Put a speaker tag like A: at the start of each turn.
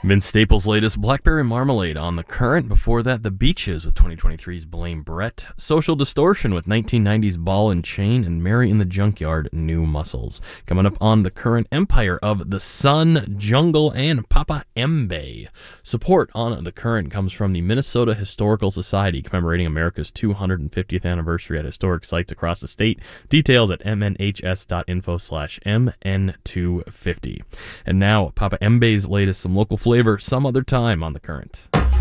A: Vince Staples' latest Blackberry Marmalade on The Current. Before that, The Beaches with 2023's Blame Brett. Social Distortion with 1990's Ball and Chain. And Mary in the Junkyard, New Muscles. Coming up on The Current, Empire of the Sun, Jungle, and Papa Mbe. Support on The Current comes from the Minnesota Historical Society, commemorating America's 250th anniversary at historic sites across the state. Details at mnhs.info/mn250. And now, Papa Mbe's latest, Some Local Flavor, Some Other Time on The Current.